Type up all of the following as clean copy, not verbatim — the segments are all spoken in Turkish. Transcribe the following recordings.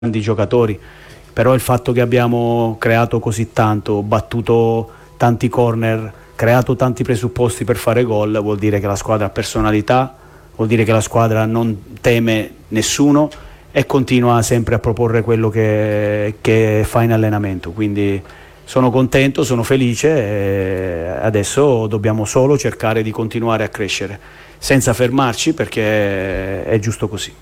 grandi giocatori, però il fatto che abbiamo creato così tanto, battuto tanti corner, creato tanti presupposti per fare gol, vuol dire che la squadra ha personalità, vuol dire che la squadra non teme nessuno e continua sempre a proporre quello che fa in allenamento. Quindi sono contento, sono felice e adesso dobbiamo solo cercare di continuare a crescere senza fermarci, perché è giusto così.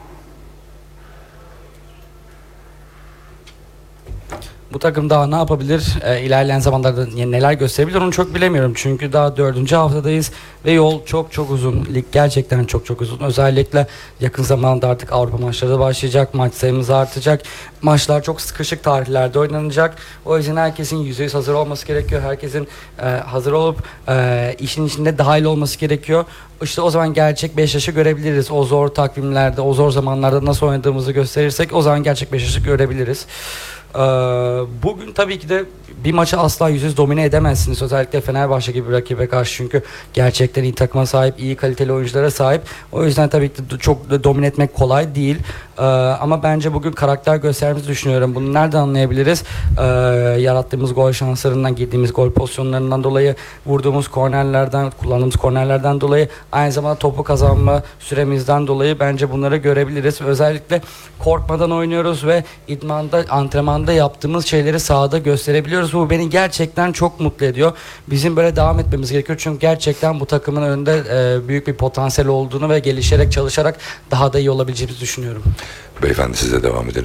Bu takım daha ne yapabilir? İlerleyen zamanlarda neler gösterebilir onu çok bilemiyorum. Çünkü daha 4. haftadayız ve yol çok uzun. Lig gerçekten çok uzun. Özellikle yakın zamanda artık Avrupa maçları da başlayacak. Maç sayımız artacak. Maçlar çok sıkışık tarihlerde oynanacak. O yüzden herkesin %100 hazır olması gerekiyor. Herkesin hazır olup işin içinde dahil olması gerekiyor. İşte o zaman gerçek Beşiktaş'ı görebiliriz. O zor takvimlerde, o zor zamanlarda nasıl oynadığımızı gösterirsek o zaman gerçek Beşiktaş'ı görebiliriz. Bugün tabii ki de bir maçı asla %100 domine edemezsiniz. Özellikle Fenerbahçe gibi bir rakibe karşı, çünkü gerçekten iyi takıma sahip, iyi kaliteli oyunculara sahip. O yüzden tabii ki de çok da domine etmek kolay değil. Ama bence bugün karakter gösterdiğimizi düşünüyorum. Bunu nereden anlayabiliriz? Yarattığımız gol şanslarından, girdiğimiz gol pozisyonlarından dolayı, vurduğumuz kornerlerden, kullandığımız kornerlerden dolayı, aynı zamanda topu kazanma süremizden dolayı bence bunları görebiliriz. Özellikle korkmadan oynuyoruz ve idmanda, antrenmanda yaptığımız şeyleri sahada gösterebiliyoruz. Bu beni gerçekten çok mutlu ediyor. Bizim böyle devam etmemiz gerekiyor. Çünkü gerçekten bu takımın önünde büyük bir potansiyel olduğunu ve gelişerek, çalışarak daha da iyi olabileceğimizi düşünüyorum. Beyefendi, size devam edelim.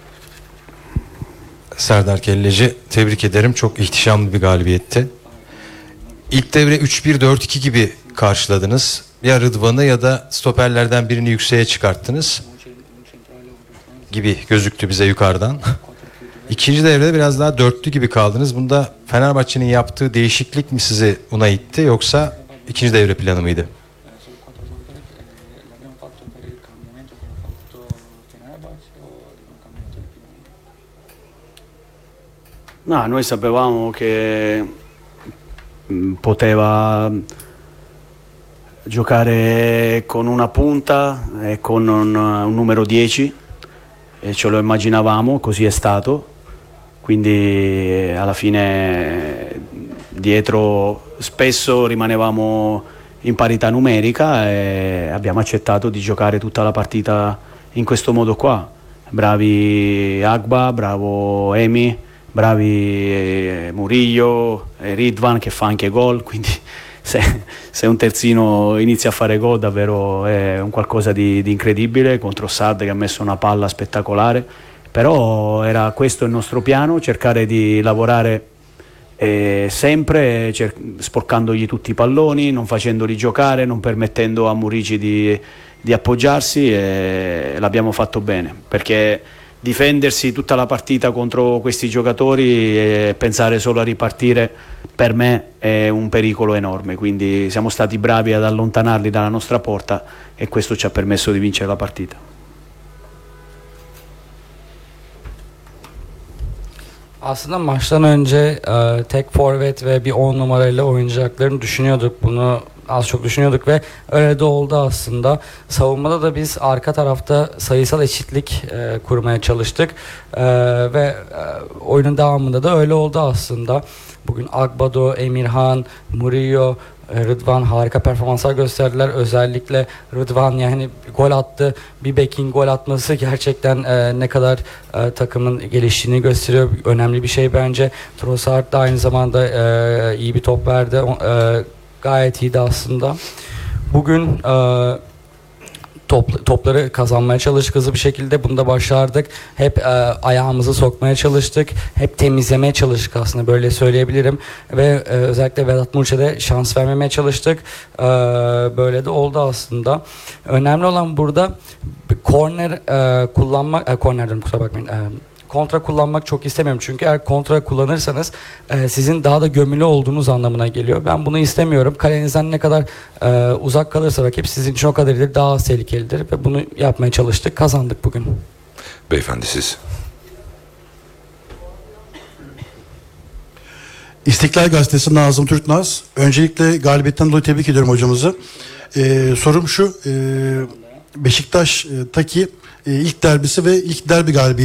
Serdar Kelleci, tebrik ederim. Çok ihtişamlı bir galibiyetti. İlk devre 3-1-4-2 gibi karşıladınız. Ya Rıdvan'ı ya da stoperlerden birini yükseğe çıkarttınız gibi gözüktü bize yukarıdan. İkinci devrede biraz daha dörtlü gibi kaldınız. Bunda Fenerbahçe'nin yaptığı değişiklik mi sizi buna itti, yoksa ikinci devre planı mıydı? No, noi sapevamo che poteva giocare con una punta e con un numero 10 e ce lo immaginavamo, così è stato. Quindi alla fine dietro spesso rimanevamo in parità numerica e abbiamo accettato di giocare tutta la partita in questo modo qua. Bravi Agba, bravo Emi, bravi Murillo e Ridvan che fa anche gol, quindi se un terzino inizia a fare gol davvero è un qualcosa di incredibile, contro Sad che ha messo una palla spettacolare. Però era questo il nostro piano, cercare di lavorare sempre sporcandogli tutti i palloni, non facendoli giocare, non permettendo a Murici di appoggiarsi, e l'abbiamo fatto bene, perché difendersi tutta la partita contro questi giocatori e pensare solo a ripartire per me è un pericolo enorme. Quindi siamo stati bravi ad allontanarli dalla nostra porta e questo ci ha permesso di vincere la partita. Aslında maçtan önce tek forvet ve bir 10 numarayla oynayacaklarını düşünüyorduk. Bunu az çok düşünüyorduk ve öyle de oldu aslında. Savunmada da biz arka tarafta sayısal eşitlik kurmaya çalıştık ve oyunun devamında da öyle oldu aslında. Bugün Agbado, Emirhan, Murillo, Rıdvan harika performanslar gösterdiler. Özellikle Rıdvan yani gol attı. Bir bekin gol atması gerçekten ne kadar takımın geliştiğini gösteriyor. Önemli bir şey bence. Trossard da aynı zamanda iyi bir top verdi. Gayet iyiydi aslında. Bugün topları kazanmaya çalıştık hızlı bir şekilde. Bunda başardık. Hep ayağımızı sokmaya çalıştık. Hep temizlemeye çalıştık aslında, böyle söyleyebilirim. Ve özellikle Vedat Muriç'e de şans vermemeye çalıştık. Böyle de oldu aslında. Önemli olan burada korner kullanmak, kornerden kusura bakmayın. Kontra kullanmak çok istemiyorum. Çünkü eğer kontra kullanırsanız sizin daha da gömülü olduğunuz anlamına geliyor. Ben bunu istemiyorum. Kalenizden ne kadar uzak kalırsa rakip sizin için o kadar iyidir, daha az tehlikelidir. Ve bunu yapmaya çalıştık. Kazandık bugün. Beyefendi, siz. İstiklal Gazetesi, Nazım Türknaz. Öncelikle galibiyetten dolayı tebrik ediyorum hocamızı. Sorum şu, Beşiktaş'taki ilk derbisi ve ilk derbi galibiyeti.